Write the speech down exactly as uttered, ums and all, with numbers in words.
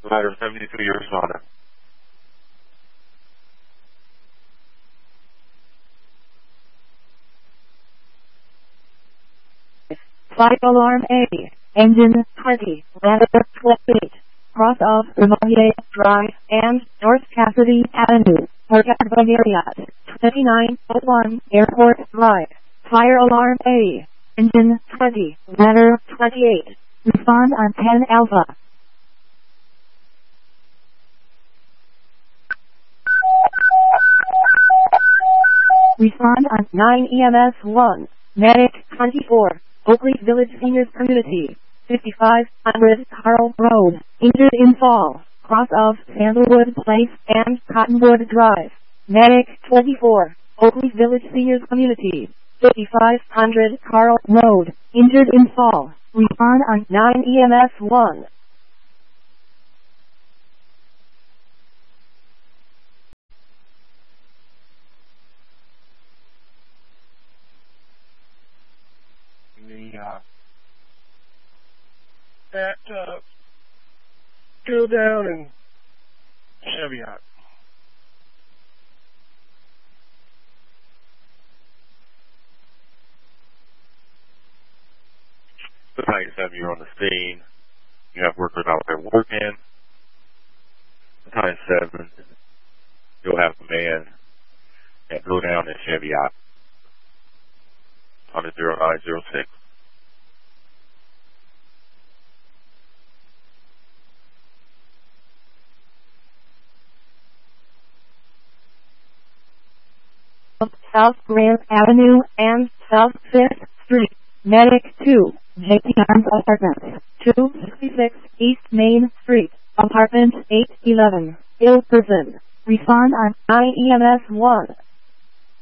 Ladder seventy-two, you're responding. Fire alarm A. Engine twenty, ladder twenty-eight. Cross of Ramonier Drive and North Cassidy Avenue, Port Marriott, twenty-nine oh one Airport Drive. Fire alarm A. Engine twenty, ladder twenty-eight. Respond on ten Alpha. Respond on nine E M S one. Medic twenty-four. Oakley Village Seniors Community, fifty-five hundred Carl Road, injured in fall, cross of Sandalwood Place and Cottonwood Drive. Medic twenty-four, Oakley Village Seniors Community, fifty-five hundred Carl Road, injured in fall. Respond on nine E M S one. The, uh, that, uh, go down in Cheviot. The ninety-seven, you're on the scene. You have workers out there working. The ninety-seven, you'll have a man that go down in Cheviot on the zero nine zero six. South Grant Avenue and South fifth Street. Medic two, J P Arms Apartments, two sixty-six East Main Street, Apartment eight eleven, ill person. Respond on nine E M S one.